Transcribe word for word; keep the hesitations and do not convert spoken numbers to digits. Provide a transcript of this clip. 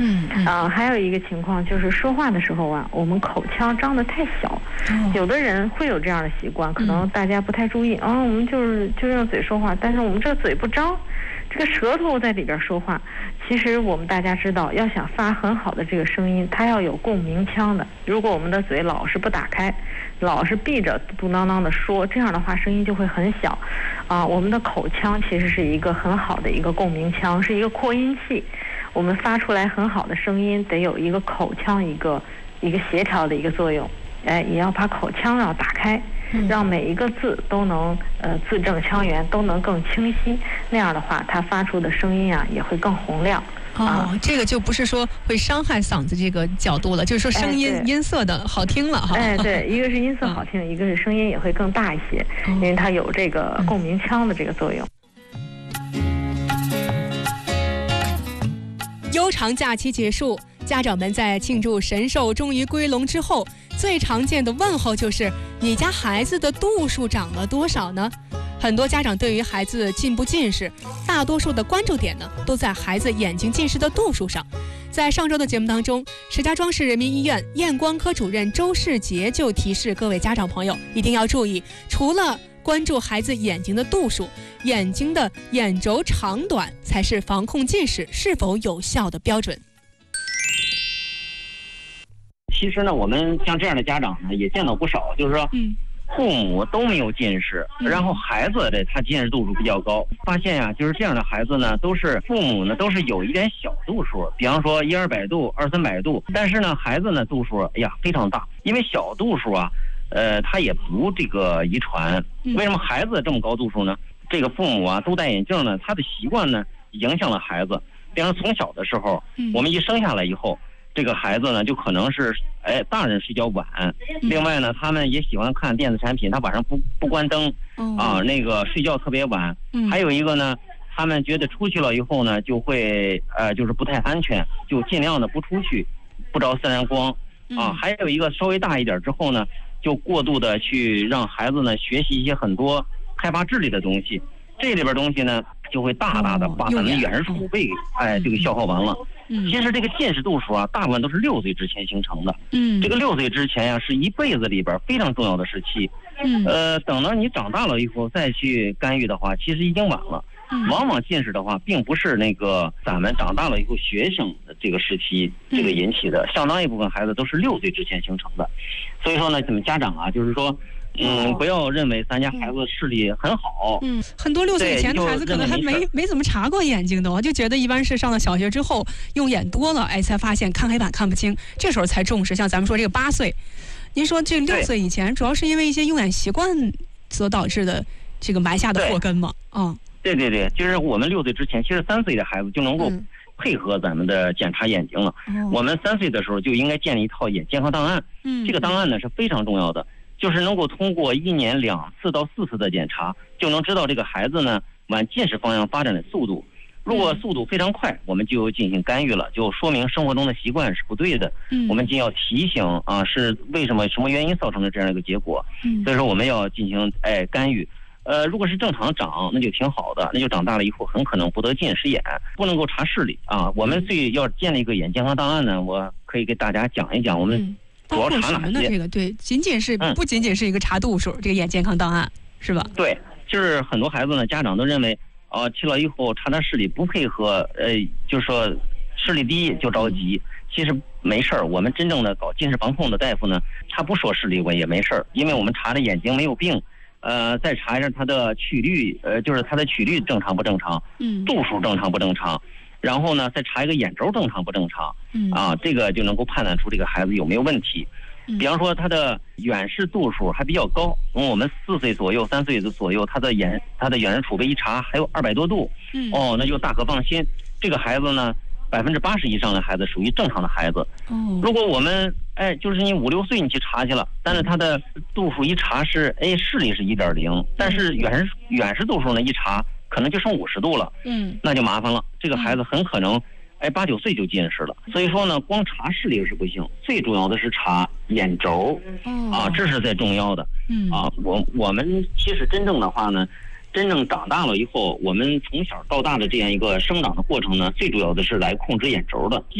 嗯嗯啊、呃，还有一个情况就是说话的时候啊，我们口腔张得太小， 哦、 有的人会有这样的习惯，可能大家不太注意啊、嗯，我们就是就用嘴说话，但是我们这个嘴不张，这个舌头在里边说话。其实我们大家知道，要想发很好的这个声音，它要有共鸣腔的。如果我们的嘴老是不打开，老是闭着嘟囔囔的说，这样的话声音就会很小。啊，我们的口腔其实是一个很好的一个共鸣腔，是一个扩音器。我们发出来很好的声音，得有一个口腔一个一个协调的一个作用。哎，也要把口腔要打开，让每一个字都能呃字正腔圆，都能更清晰。那样的话，它发出的声音啊也会更洪亮。 哦，啊、这个就不是说会伤害嗓子这个角度了，就是说声音、哎、音色的好听了哈。 哎，对，一个是音色好听，嗯、一个是声音也会更大一些，哦、因为它有这个共鸣腔的这个作用。 悠长假期结束，家长们在庆祝神兽终于归笼之后，最常见的问候就是你家孩子的度数长了多少呢？很多家长对于孩子近不近视，大多数的关注点呢都在孩子眼睛近视的度数上。在上周的节目当中，石家庄市人民医院验光科主任周世杰就提示各位家长朋友一定要注意，除了关注孩子眼睛的度数，眼睛的眼轴长短才是防控近视是否有效的标准。 其实呢，我们像这样的家长呢也见到不少，就是说，嗯，父母都没有近视，嗯、然后孩子的他近视度数比较高。发现呀、啊，就是这样的孩子呢，都是父母呢都是有一点小度数，比方说一二百度、二三百度，但是呢，孩子呢度数哎呀非常大，因为小度数啊。呃，他也不这个遗传，为什么孩子这么高度数呢？这个父母啊都戴眼镜呢，他的习惯呢影响了孩子。比方从小的时候，我们一生下来以后，这个孩子呢就可能是，哎，大人睡觉晚，另外呢，他们也喜欢看电子产品，他晚上不不关灯，啊，那个睡觉特别晚。还有一个呢，他们觉得出去了以后呢，就会呃就是不太安全，就尽量的不出去，不着自然光。啊，还有一个稍微大一点之后呢。就过度的去让孩子呢学习一些很多开发智力的东西，这里边东西呢就会大大的把咱们眼视储备，哎，这个消耗完了。嗯，其实这个近视度数啊，大部分都是六岁之前形成的。嗯，这个六岁之前呀、啊，是一辈子里边非常重要的时期。嗯，呃，等到你长大了以后再去干预的话，其实已经晚了。往往近视的话，并不是那个咱们长大了以后学生的这个时期这个引起的，相当一部分孩子都是六岁之前形成的。所以说呢，咱们家长啊，就是说，嗯，不要认为咱家孩子视力很好。 嗯，很多六岁以前的孩子可能还没没怎么查过眼睛的，我就觉得一般是上了小学之后用眼多了，哎，才发现看黑板看不清，这时候才重视。像咱们说这个八岁，您说这六岁以前，主要是因为一些用眼习惯所导致的这个埋下的祸根嘛？啊。 对对对，就是我们六岁之前，其实三岁的孩子就能够配合咱们的检查眼睛了。嗯、我们三岁的时候就应该建立一套眼健康档案。嗯，这个档案呢是非常重要的，就是能够通过一年两次到四次的检查，就能知道这个孩子呢往近视方向发展的速度。如果速度非常快，我们就进行干预了，就说明生活中的习惯是不对的。嗯，我们就要提醒啊，是为什么什么原因造成的这样一个结果。嗯，所以说我们要进行哎干预。呃，如果是正常长，那就挺好的，那就长大了以后很可能不得近视眼，不能够查视力啊。我们最要建立一个眼健康档案呢，我可以给大家讲一讲，我们主要查哪些？ 这个对，仅仅是、嗯、不仅仅是一个查度数，这个眼健康档案是吧？ 对，就是很多孩子呢，家长都认为啊、呃，去了以后查查视力不配合，呃，就是说视力低就着急。其实没事儿，我们真正的搞近视防控的大夫呢，他不说视力我也没事儿，因为我们查的眼睛没有病。呃，再查一下它的曲率，呃，就是它的曲率正常不正常，嗯，度数正常不正常，然后呢，再查一个眼轴正常不正常，嗯，啊，这个就能够判断出这个孩子有没有问题。嗯、比方说他的远视度数还比较高，嗯，我们四岁左右、三岁的左右，他的眼他的远视储备一查还有二百多度，嗯，哦，那就大可放心，这个孩子呢。百分之八十以上的孩子属于正常的孩子。哦，如果我们哎，就是你五六岁你去查去了，但是他的度数一查是哎视力是一点零，但是远视远视度数呢一查可能就剩五十度了。嗯，那就麻烦了，这个孩子很可能哎八九岁就近视了。所以说呢，光查视力是不行，最重要的是查眼轴。哦，啊，这是最重要的。嗯，啊，我我们其实真正的话呢。真正长大了以后，我们从小到大的这样一个生长的过程呢，最主要的是来控制眼轴的。